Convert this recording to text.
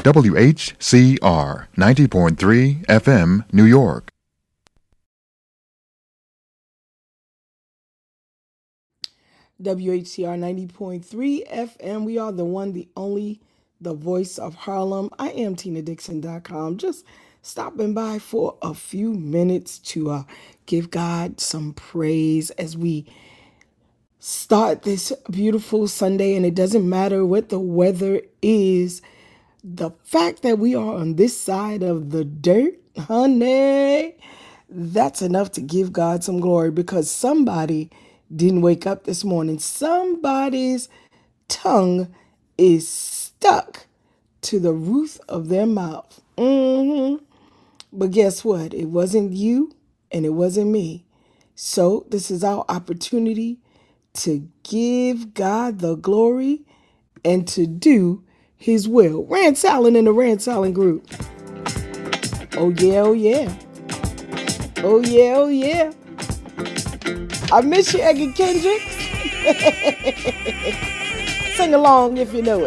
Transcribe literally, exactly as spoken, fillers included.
W H C R ninety point three F M, New York. W H C R ninety point three F M. We are the one, the only, the voice of Harlem. I am Tina Dixon dot com. Just stopping by for a few minutes to uh, give God some praise as we start this beautiful Sunday. And it doesn't matter what the weather is. The fact that we are on this side of the dirt, honey, that's enough to give God some glory, because somebody didn't wake up this morning. Somebody's tongue is stuck to the roof of their mouth. hmm But guess what? It wasn't you and it wasn't me. So this is our opportunity to give God the glory and to do his will. Rance Allen in the Rance Allen Group. Oh yeah, oh yeah. Oh yeah, oh yeah. I miss you, Eggy Kendricks. Sing along if you know it.